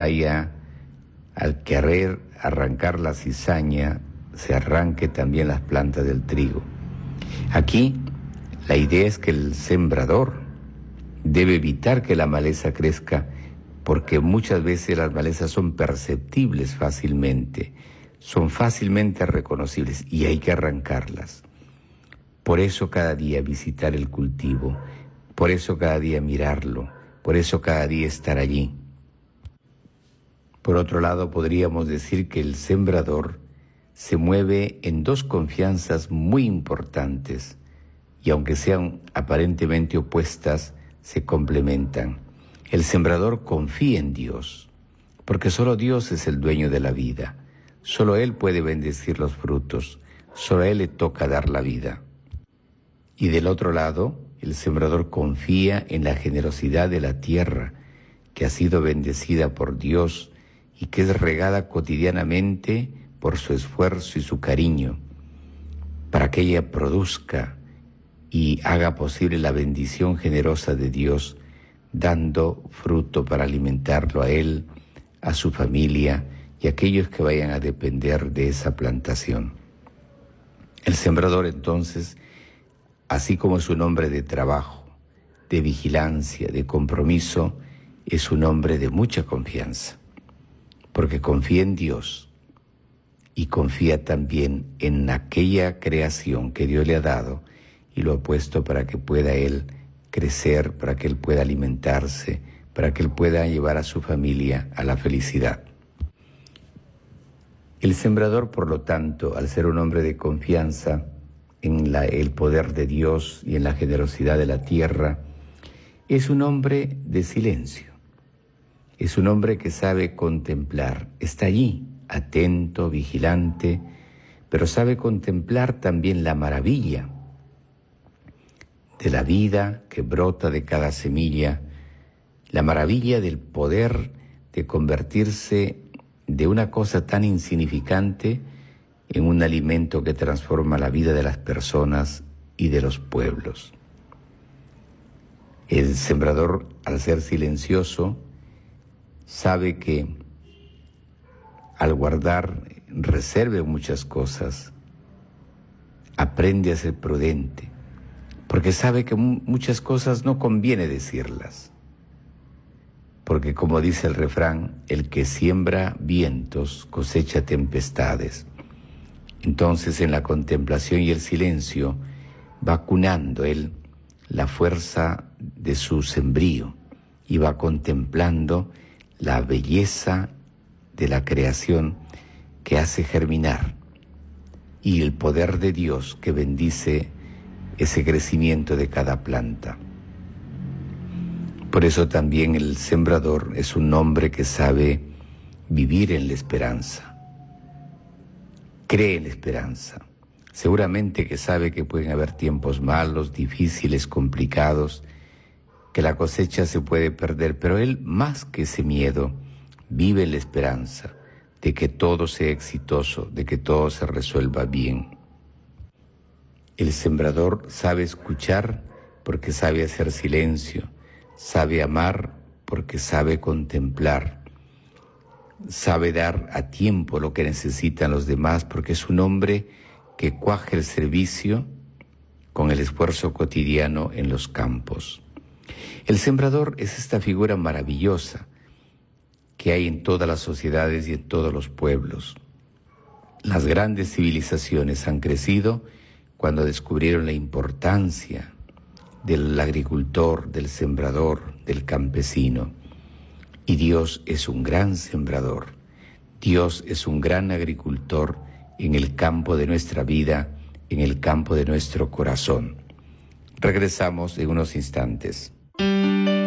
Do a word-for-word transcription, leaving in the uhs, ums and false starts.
haya, al querer arrancar la cizaña, se arranque también las plantas del trigo. Aquí la idea es que el sembrador debe evitar que la maleza crezca, porque muchas veces las malezas son perceptibles fácilmente, son fácilmente reconocibles y hay que arrancarlas. Por eso cada día visitar el cultivo, por eso cada día mirarlo, por eso cada día estar allí. Por otro lado, podríamos decir que el sembrador se mueve en dos confianzas muy importantes y aunque sean aparentemente opuestas, se complementan. El sembrador confía en Dios, porque solo Dios es el dueño de la vida. Solo Él puede bendecir los frutos, solo a Él le toca dar la vida. Y del otro lado, el sembrador confía en la generosidad de la tierra, que ha sido bendecida por Dios y que es regada cotidianamente por su esfuerzo y su cariño, para que ella produzca y haga posible la bendición generosa de Dios, dando fruto para alimentarlo a él, a su familia y a aquellos que vayan a depender de esa plantación. El sembrador, entonces, así como es un hombre de trabajo, de vigilancia, de compromiso, es un hombre de mucha confianza, porque confía en Dios y confía también en aquella creación que Dios le ha dado y lo ha puesto para que pueda él crecer, para que él pueda alimentarse, para que él pueda llevar a su familia a la felicidad. El sembrador, por lo tanto, al ser un hombre de confianza en la, el poder de Dios y en la generosidad de la tierra, es un hombre de silencio. Es un hombre que sabe contemplar, está allí, atento, vigilante, pero sabe contemplar también la maravilla de la vida que brota de cada semilla, la maravilla del poder de convertirse de una cosa tan insignificante en un alimento que transforma la vida de las personas y de los pueblos. El sembrador, al ser silencioso, sabe que al guardar reserve muchas cosas, aprende a ser prudente, porque sabe que muchas cosas no conviene decirlas. Porque como dice el refrán, el que siembra vientos cosecha tempestades. Entonces en la contemplación y el silencio va cunando él la fuerza de su sembrío y va contemplando la belleza de la creación que hace germinar y el poder de Dios que bendice ese crecimiento de cada planta. Por eso también el sembrador es un hombre que sabe vivir en la esperanza, cree en la esperanza. Seguramente que sabe que pueden haber tiempos malos, difíciles, complicados, que la cosecha se puede perder, pero él, más que ese miedo, vive en la esperanza de que todo sea exitoso, de que todo se resuelva bien. El sembrador sabe escuchar porque sabe hacer silencio, sabe amar porque sabe contemplar, sabe dar a tiempo lo que necesitan los demás porque es un hombre que cuaja el servicio con el esfuerzo cotidiano en los campos. El sembrador es esta figura maravillosa que hay en todas las sociedades y en todos los pueblos. Las grandes civilizaciones han crecido cuando descubrieron la importancia del agricultor, del sembrador, del campesino. Y Dios es un gran sembrador. Dios es un gran agricultor en el campo de nuestra vida, en el campo de nuestro corazón. Regresamos en unos instantes.